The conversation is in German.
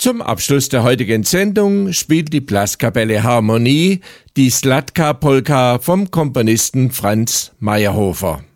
Zum Abschluss der heutigen Sendung spielt die Blaskapelle Harmonie die Slatka-Polka vom Komponisten Franz Meyerhofer.